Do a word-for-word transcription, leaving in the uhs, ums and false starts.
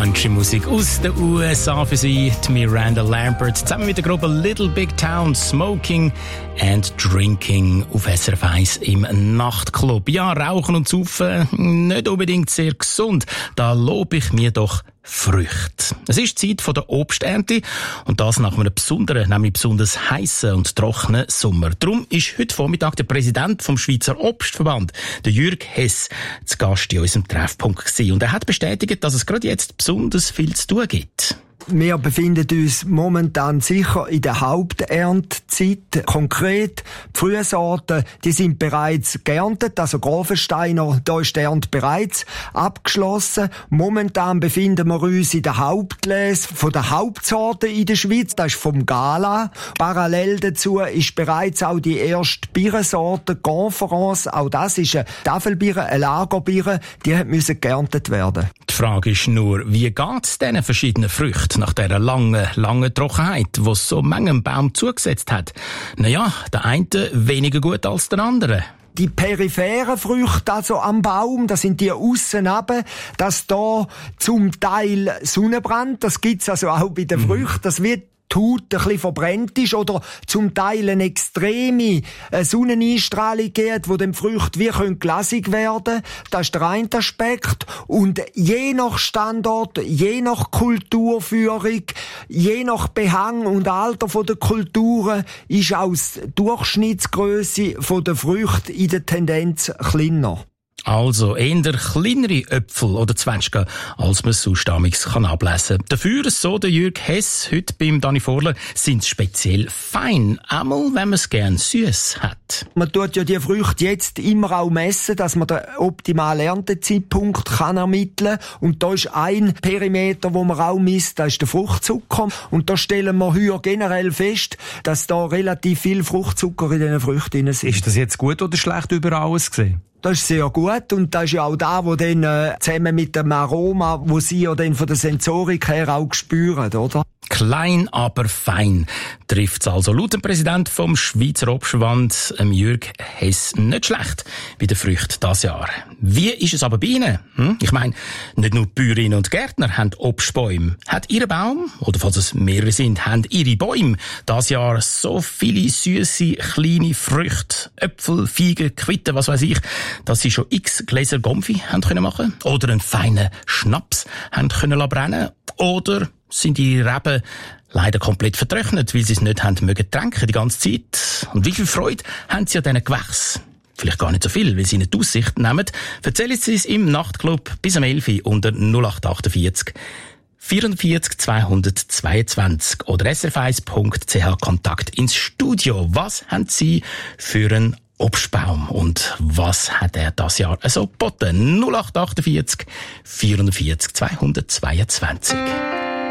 Country-Musik aus den U S A für Sie. Die Miranda Lambert zusammen mit der Gruppe Little Big Town, Smoking and Drinking auf S R F eins im Nachtclub. Ja, Rauchen und Saufen, nicht unbedingt sehr gesund. Da lobe ich mir doch Früchte. Es ist Zeit von der Obsternte und das nach einem besonderen, nämlich besonders heissen und trockenen Sommer. Darum ist heute Vormittag der Präsident vom Schweizer Obstverband, der Jürg Hess, zu Gast in unserem Treffpunkt gewesen. Und er hat bestätigt, dass es gerade jetzt besonders viel zu tun gibt. Wir befinden uns momentan sicher in der Haupterntezeit. Konkret, die Frühsorten, die sind bereits geerntet, also Grafensteiner, da ist die Ernte bereits abgeschlossen. Momentan befinden wir uns in der Hauptlese von der Hauptsorten in der Schweiz, das ist vom Gala. Parallel dazu ist bereits auch die erste Birnensorte Conference, auch das ist eine Tafelbirne, eine Lagerbirne, die hat müssen geerntet werden. Die Frage ist nur, wie geht es diesen verschiedenen Früchten nach dieser langen, langen Trockenheit, die es so manchem Baum zugesetzt hat? Naja, der eine weniger gut als der andere. Die peripheren Früchte, also am Baum, das sind die aussen runter, dass da zum Teil Sonnenbrand, das gibt's also auch bei den Früchten, das wird die Haut ein bisschen verbrennt ist oder zum Teil eine extreme Sonneneinstrahlung gibt, wo dem Früchte wie können glasig werden. Das ist der eine Aspekt. Und je nach Standort, je nach Kulturführung, je nach Behang und Alter der Kulturen ist auch die Durchschnittsgrösse der Früchte in der Tendenz kleiner. Also eher kleinere Äpfel oder Zwetschgen, als man sonst amigs kann ablesen. Dafür, so der Jürg Hess heute beim Dani Vorler, sind sie speziell fein, einmal wenn man es gern süß hat. Man tut ja die Früchte jetzt immer auch messen, dass man den optimalen Erntezeitpunkt kann ermitteln kann. Und da ist ein Perimeter, wo man auch misst, das ist der Fruchtzucker. Und da stellen wir hier generell fest, dass da relativ viel Fruchtzucker in diesen Früchten drin sind. Ist das jetzt gut oder schlecht überall gesehen? Das ist sehr gut und das ist ja auch da, wo dann äh, zusammen mit dem Aroma, wo Sie ja dann von der Sensorik her auch spüren, oder? Klein, aber fein trifft's also. Laut dem Präsident vom Schweizer Obstverband, Jürg Hess, nicht schlecht bei den Früchten dieses Jahr. Wie ist es aber bei Ihnen? Hm? Ich meine, nicht nur Bäuerinnen und Gärtner haben Obstbäume. Hat Ihr Baum, oder falls es mehrere sind, haben Ihre Bäume dieses Jahr so viele süße kleine Früchte, Äpfel, Feigen, Quitten, was weiß ich, dass Sie schon x Gläser Gomfi haben können machen oder einen feinen Schnaps haben können brennen oder sind die Reben leider komplett vertrocknet, weil sie es nicht haben mögen tränken die ganze Zeit. Und wie viel Freude haben sie an diesen Gewächsen? Vielleicht gar nicht so viel, weil sie nicht die Aussicht nehmen. Erzählen Sie es im Nachtclub bis um elf Uhr unter null acht achtundvierzig vierundvierzig zweihundertzweiundzwanzig oder s r f eins punkt c h Kontakt ins Studio. Was haben Sie für einen Obstbaum und was hat er das Jahr so geboten? null acht achtundvierzig vierundvierzig zweihundertzweiundzwanzig